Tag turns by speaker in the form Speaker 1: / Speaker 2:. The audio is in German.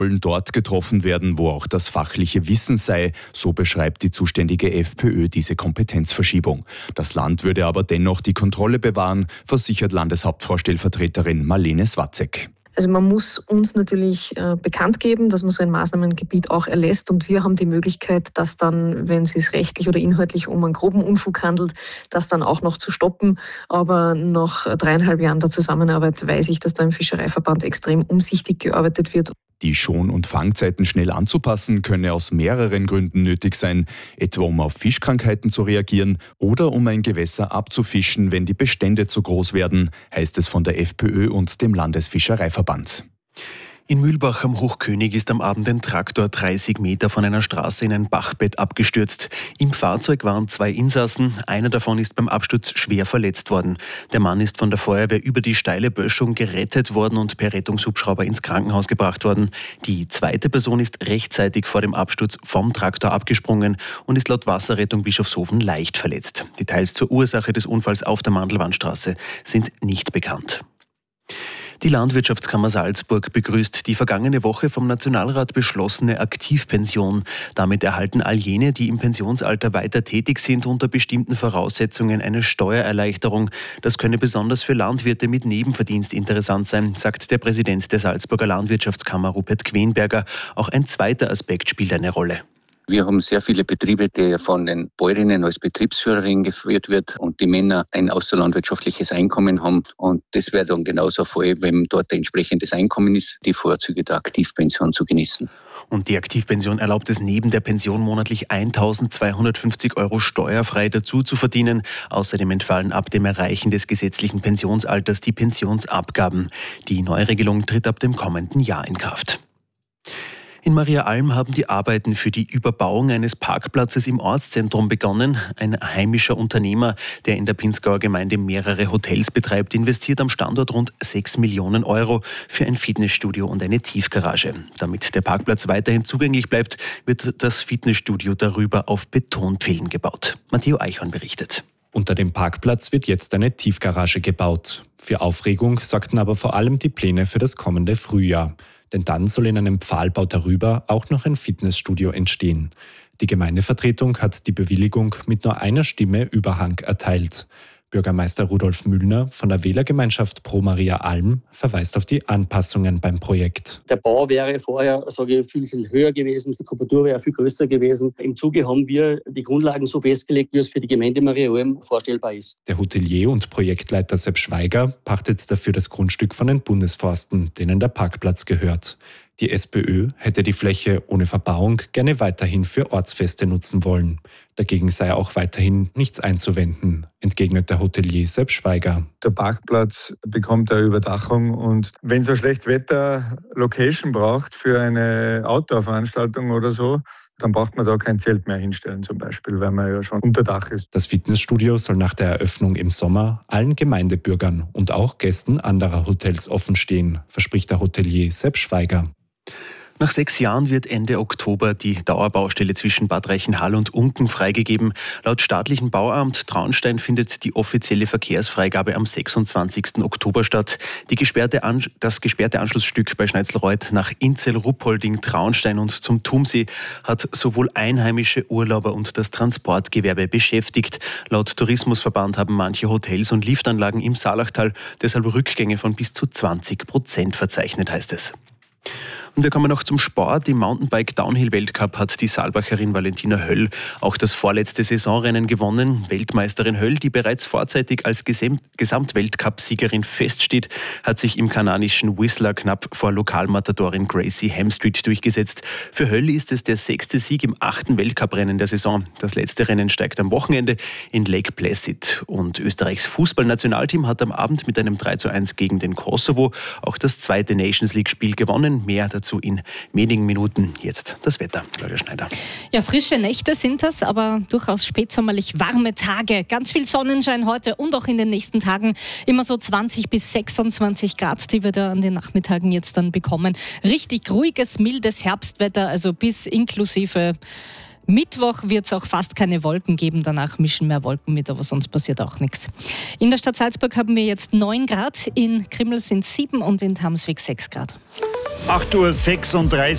Speaker 1: sollen dort getroffen werden, wo auch das fachliche Wissen sei. So beschreibt die zuständige FPÖ diese Kompetenzverschiebung. Das Land würde aber dennoch die Kontrolle bewahren, versichert Landeshauptfrau-Stellvertreterin Marlene Swatzek.
Speaker 2: Also man muss uns natürlich bekannt geben, dass man so ein Maßnahmengebiet auch erlässt und wir haben die Möglichkeit, das dann, wenn es sich rechtlich oder inhaltlich um einen groben Unfug handelt, das dann auch noch zu stoppen. Aber nach 3,5 Jahren der Zusammenarbeit weiß ich, dass da im Fischereiverband extrem umsichtig gearbeitet wird.
Speaker 1: Die Schon- und Fangzeiten schnell anzupassen, könne aus mehreren Gründen nötig sein, etwa um auf Fischkrankheiten zu reagieren oder um ein Gewässer abzufischen, wenn die Bestände zu groß werden, heißt es von der FPÖ und dem Landesfischereiverband.
Speaker 3: In Mühlbach am Hochkönig ist am Abend ein Traktor 30 Meter von einer Straße in ein Bachbett abgestürzt. Im Fahrzeug waren 2 Insassen, einer davon ist beim Absturz schwer verletzt worden. Der Mann ist von der Feuerwehr über die steile Böschung gerettet worden und per Rettungshubschrauber ins Krankenhaus gebracht worden. Die zweite Person ist rechtzeitig vor dem Absturz vom Traktor abgesprungen und ist laut Wasserrettung Bischofshofen leicht verletzt. Details zur Ursache des Unfalls auf der Mandelwandstraße sind nicht bekannt. Die Landwirtschaftskammer Salzburg begrüßt die vergangene Woche vom Nationalrat beschlossene Aktivpension. Damit erhalten all jene, die im Pensionsalter weiter tätig sind, unter bestimmten Voraussetzungen eine Steuererleichterung. Das könne besonders für Landwirte mit Nebenverdienst interessant sein, sagt der Präsident der Salzburger Landwirtschaftskammer Rupert Quenberger. Auch ein zweiter Aspekt spielt eine Rolle.
Speaker 4: Wir haben sehr viele Betriebe, die von den Bäuerinnen als Betriebsführerin geführt wird und die Männer ein außerlandwirtschaftliches Einkommen haben. Und das wäre dann genauso voll, wenn dort ein entsprechendes Einkommen ist, die Vorzüge der Aktivpension zu genießen.
Speaker 3: Und die Aktivpension erlaubt es neben der Pension monatlich 1.250 € steuerfrei dazu zu verdienen. Außerdem entfallen ab dem Erreichen des gesetzlichen Pensionsalters die Pensionsabgaben. Die Neuregelung tritt ab dem kommenden Jahr in Kraft. In Maria Alm haben die Arbeiten für die Überbauung eines Parkplatzes im Ortszentrum begonnen. Ein heimischer Unternehmer, der in der Pinzgauer Gemeinde mehrere Hotels betreibt, investiert am Standort rund 6 Millionen € für ein Fitnessstudio und eine Tiefgarage. Damit der Parkplatz weiterhin zugänglich bleibt, wird das Fitnessstudio darüber auf Betonpfählen gebaut. Matteo Eichhorn berichtet.
Speaker 5: Unter dem Parkplatz wird jetzt eine Tiefgarage gebaut. Für Aufregung sorgten aber vor allem die Pläne für das kommende Frühjahr. Denn dann soll in einem Pfahlbau darüber auch noch ein Fitnessstudio entstehen. Die Gemeindevertretung hat die Bewilligung mit nur einer Stimme Überhang erteilt. Bürgermeister Rudolf Müllner von der Wählergemeinschaft Pro Maria Alm verweist auf die Anpassungen beim Projekt.
Speaker 6: Der Bau wäre vorher, viel, viel höher gewesen, die Kubatur wäre viel größer gewesen. Im Zuge haben wir die Grundlagen so festgelegt, wie es für die Gemeinde Maria Alm vorstellbar ist.
Speaker 5: Der Hotelier und Projektleiter Sepp Schweiger pachtet dafür das Grundstück von den Bundesforsten, denen der Parkplatz gehört. Die SPÖ hätte die Fläche ohne Verbauung gerne weiterhin für Ortsfeste nutzen wollen. Dagegen sei auch weiterhin nichts einzuwenden, entgegnet der Hotelier Sepp Schweiger.
Speaker 7: Der Parkplatz bekommt eine Überdachung und wenn es eine Schlechtwetter-Location braucht für eine Outdoor-Veranstaltung oder so, dann braucht man da kein Zelt mehr hinstellen zum Beispiel, weil man ja schon unter Dach ist.
Speaker 5: Das Fitnessstudio soll nach der Eröffnung im Sommer allen Gemeindebürgern und auch Gästen anderer Hotels offen stehen, verspricht der Hotelier Sepp Schweiger.
Speaker 3: Nach 6 Jahren wird Ende Oktober die Dauerbaustelle zwischen Bad Reichenhall und Unken freigegeben. Laut staatlichen Bauamt Traunstein findet die offizielle Verkehrsfreigabe am 26. Oktober statt. Das gesperrte Anschlussstück bei Schneizelreuth nach Inzell, Ruppolding, Traunstein und zum Tumsee hat sowohl einheimische Urlauber und das Transportgewerbe beschäftigt. Laut Tourismusverband haben manche Hotels und Liftanlagen im Saalachtal deshalb Rückgänge von bis zu 20% verzeichnet, heißt es. Und wir kommen noch zum Sport. Im Mountainbike-Downhill-Weltcup hat die Saalbacherin Valentina Höll auch das vorletzte Saisonrennen gewonnen. Weltmeisterin Höll, die bereits vorzeitig als Gesamtweltcup-Siegerin feststeht, hat sich im kanadischen Whistler knapp vor Lokalmatadorin Gracie Hemstreet durchgesetzt. Für Höll ist es der 6. Sieg im 8. Weltcuprennen der Saison. Das letzte Rennen steigt am Wochenende in Lake Placid. Und Österreichs Fußballnationalteam hat am Abend mit einem 3:1 gegen den Kosovo auch das zweite Nations League-Spiel gewonnen. Mehr dazu in wenigen Minuten. Jetzt das Wetter. Claudia Schneider.
Speaker 8: Ja, frische Nächte sind das, aber durchaus spätsommerlich warme Tage. Ganz viel Sonnenschein heute und auch in den nächsten Tagen. Immer so 20 bis 26 Grad, die wir da an den Nachmittagen jetzt dann bekommen. Richtig ruhiges, mildes Herbstwetter, also bis inklusive Mittwoch wird es auch fast keine Wolken geben. Danach mischen mehr Wolken mit, aber sonst passiert auch nichts. In der Stadt Salzburg haben wir jetzt 9 Grad, in Krimml sind 7 und in Tamsweg 6 Grad.
Speaker 9: 8:36 Uhr.